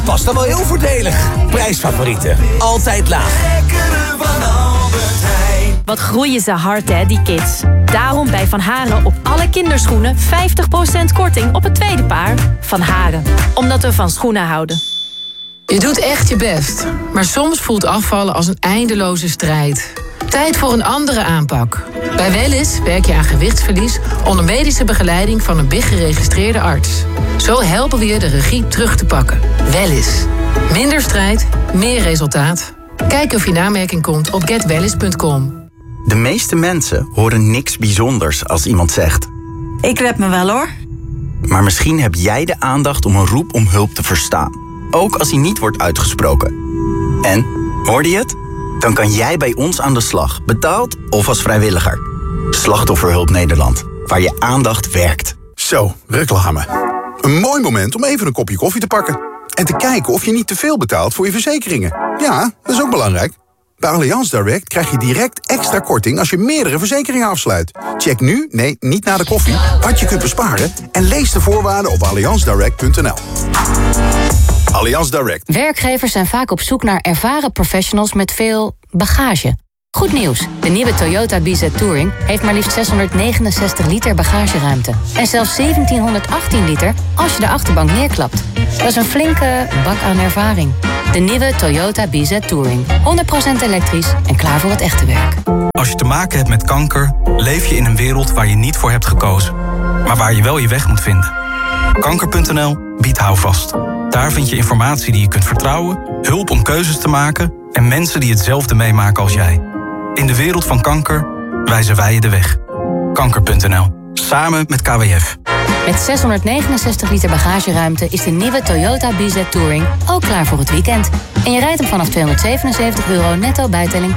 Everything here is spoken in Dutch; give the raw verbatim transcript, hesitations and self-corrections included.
past dan wel heel voordelig. Prijsfavorieten. Altijd laag. Wat groeien ze hard, hè, die kids. Daarom bij Van Haren op alle kinderschoenen vijftig procent korting op het tweede paar. Van Haren, omdat we van schoenen houden. Je doet echt je best, maar soms voelt afvallen als een eindeloze strijd. Tijd voor een andere aanpak. Bij Wellys werk je aan gewichtsverlies onder medische begeleiding van een B I G-geregistreerde arts. Zo helpen we je de regie terug te pakken. Wellys. Minder strijd, meer resultaat. Kijk of je in aanmerking komt op get wellys punt com. De meeste mensen horen niks bijzonders als iemand zegt: ik red me wel, hoor. Maar misschien heb jij de aandacht om een roep om hulp te verstaan. Ook als die niet wordt uitgesproken. En, hoorde je het? Dan kan jij bij ons aan de slag, betaald of als vrijwilliger. Slachtofferhulp Nederland, waar je aandacht werkt. Zo, reclame. Een mooi moment om even een kopje koffie te pakken. En te kijken of je niet te veel betaalt voor je verzekeringen. Ja, dat is ook belangrijk. Bij Allianz Direct krijg je direct extra korting als je meerdere verzekeringen afsluit. Check nu, nee, niet na de koffie, wat je kunt besparen en lees de voorwaarden op allianz direct punt n l. Allianz Direct. Werkgevers zijn vaak op zoek naar ervaren professionals met veel bagage. Goed nieuws, de nieuwe Toyota B Z Touring heeft maar liefst zeshonderdnegenenzestig liter bagageruimte. En zelfs zeventienhonderdachttien liter als je de achterbank neerklapt. Dat is een flinke bak aan ervaring. De nieuwe Toyota B Z Touring. honderd procent elektrisch en klaar voor het echte werk. Als je te maken hebt met kanker, leef je in een wereld waar je niet voor hebt gekozen. Maar waar je wel je weg moet vinden. kanker punt n l biedt houvast. Daar vind je informatie die je kunt vertrouwen, hulp om keuzes te maken en mensen die hetzelfde meemaken als jij. In de wereld van kanker wijzen wij je de weg. kanker punt n l. Samen met K W F. Met zeshonderdnegenenzestig liter bagageruimte is de nieuwe Toyota B Z Touring ook klaar voor het weekend. En je rijdt hem vanaf tweehonderdzevenenzeventig euro netto bijtelling